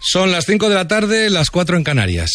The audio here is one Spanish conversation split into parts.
Son las 5 de la tarde, las 4 en Canarias.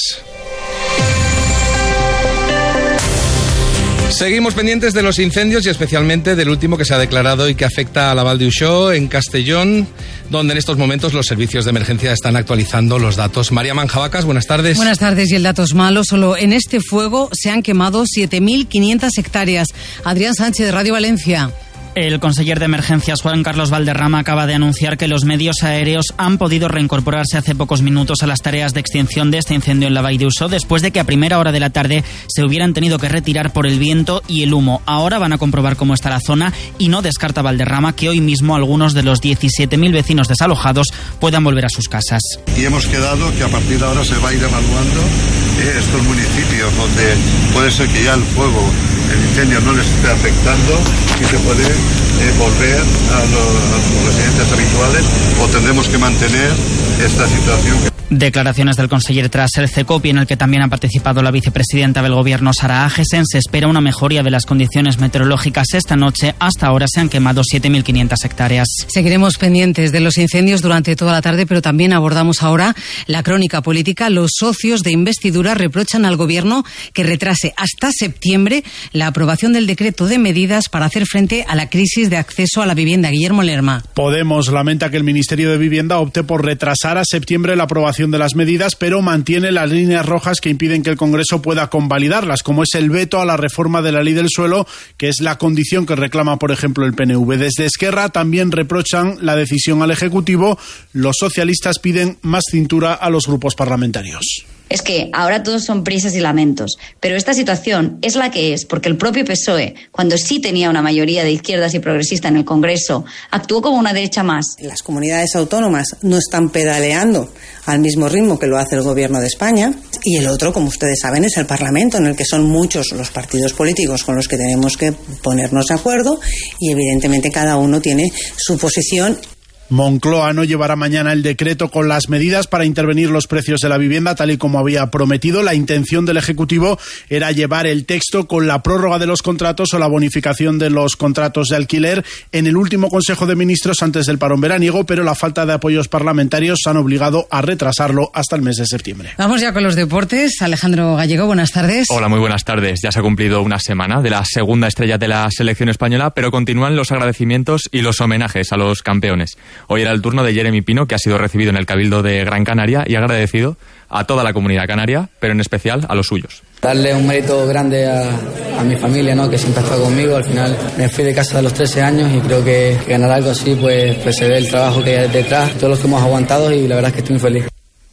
Seguimos pendientes de los incendios y especialmente del último que se ha declarado y que afecta a la Val d'Uixó, en Castellón, donde en estos momentos los servicios de emergencia están actualizando los datos. María Manjabacas, buenas tardes. Buenas tardes, y el dato es malo. Solo en este fuego se han quemado 7.500 hectáreas. Adrián Sánchez, de Radio Valencia. El conseller de Emergencias, Juan Carlos Valderrama, acaba de anunciar que los medios aéreos han podido reincorporarse hace pocos minutos a las tareas de extinción de este incendio en la Vall d'Uixó, después de que a primera hora de la tarde se hubieran tenido que retirar por el viento y el humo. Ahora van a comprobar cómo está la zona y no descarta Valderrama que hoy mismo algunos de los 17.000 vecinos desalojados puedan volver a sus casas. Y hemos quedado que a partir de ahora se va a ir evaluando estos municipios donde puede ser que ya el fuego, el incendio no les esté afectando y se puede volver a sus residentes habituales, o tendremos que mantener esta situación. Declaraciones del conseller tras el CECOPI, en el que también ha participado la vicepresidenta del Gobierno, Sara Agesen. Se espera una mejoría de las condiciones meteorológicas esta noche. Hasta ahora se han quemado 7.500 hectáreas. Seguiremos pendientes de los incendios durante toda la tarde, pero también abordamos ahora la crónica política. Los socios de investidura reprochan al Gobierno que retrase hasta septiembre la aprobación del decreto de medidas para hacer frente a la crisis de acceso a la vivienda. Guillermo Lerma. Podemos lamenta que el Ministerio de Vivienda opte por retrasar a septiembre la aprobación de las medidas, pero mantiene las líneas rojas que impiden que el Congreso pueda convalidarlas, como es el veto a la reforma de la ley del suelo, que es la condición que reclama, por ejemplo, el PNV. Desde Esquerra también reprochan la decisión al Ejecutivo. Los socialistas piden más cintura a los grupos parlamentarios. Es que ahora todos son prisas y lamentos, pero esta situación es la que es porque el propio PSOE, cuando sí tenía una mayoría de izquierdas y progresista en el Congreso, actuó como una derecha más. Las comunidades autónomas no están pedaleando al mismo ritmo que lo hace el Gobierno de España, y el otro, como ustedes saben, es el Parlamento, en el que son muchos los partidos políticos con los que tenemos que ponernos de acuerdo, y evidentemente cada uno tiene su posición. Moncloa no llevará mañana el decreto con las medidas para intervenir los precios de la vivienda, tal y como había prometido. La intención del Ejecutivo era llevar el texto con la prórroga de los contratos o la bonificación de los contratos de alquiler en el último Consejo de Ministros antes del parón veraniego, pero la falta de apoyos parlamentarios han obligado a retrasarlo hasta el mes de septiembre. Vamos ya con los deportes. Alejandro Gallego, buenas tardes. Hola, muy buenas tardes. Ya se ha cumplido una semana de la segunda estrella de la selección española, pero continúan los agradecimientos y los homenajes a los campeones. Hoy era el turno de Jeremy Pino, que ha sido recibido en el Cabildo de Gran Canaria y agradecido a toda la comunidad canaria, pero en especial a los suyos. Darle un mérito grande a mi familia, ¿no?, que siempre ha estado conmigo. Al final me fui de casa a los 13 años y creo que ganar algo así, pues se ve el trabajo que hay detrás, todos los que hemos aguantado, y la verdad es que estoy muy feliz.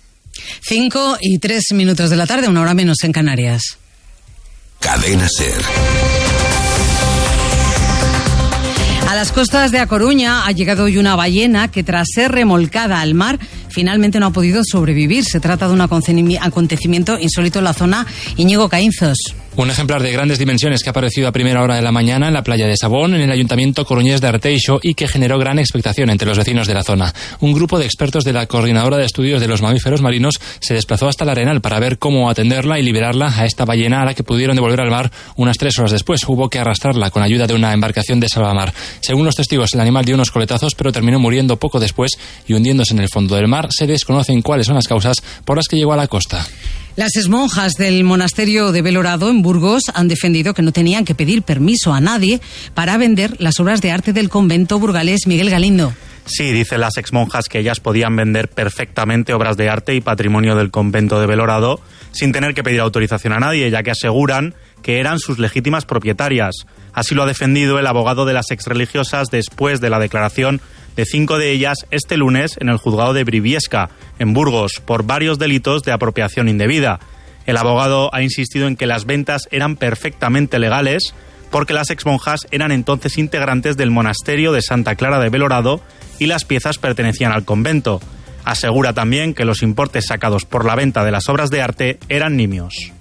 5:03 de la tarde, una hora menos en Canarias. Cadena SER. A las costas de A Coruña ha llegado hoy una ballena que, tras ser remolcada al mar, finalmente no ha podido sobrevivir. Se trata de un acontecimiento insólito en la zona. Íñigo Caínzos. Un ejemplar de grandes dimensiones que ha aparecido a primera hora de la mañana en la playa de Sabón, en el ayuntamiento coruñés de Arteixo, y que generó gran expectación entre los vecinos de la zona. Un grupo de expertos de la Coordinadora de Estudios de los Mamíferos Marinos se desplazó hasta el Arenal para ver cómo atenderla y liberarla a esta ballena, a la que pudieron devolver al mar unas 3 horas después. Hubo que arrastrarla con ayuda de una embarcación de salvamar. Según los testigos, el animal dio unos coletazos, pero terminó muriendo poco después y hundiéndose en el fondo del mar. Se desconocen cuáles son las causas por las que llegó a la costa. Las exmonjas del monasterio de Belorado, en Burgos, han defendido que no tenían que pedir permiso a nadie para vender las obras de arte del convento burgalés. Miguel Galindo. Sí, dicen las exmonjas que ellas podían vender perfectamente obras de arte y patrimonio del convento de Belorado sin tener que pedir autorización a nadie, ya que aseguran que eran sus legítimas propietarias. Así lo ha defendido el abogado de las exreligiosas después de la declaración de 5 de ellas este lunes en el juzgado de Briviesca, en Burgos, por varios delitos de apropiación indebida. El abogado ha insistido en que las ventas eran perfectamente legales porque las exmonjas eran entonces integrantes del monasterio de Santa Clara de Belorado y las piezas pertenecían al convento. Asegura también que los importes sacados por la venta de las obras de arte eran nimios.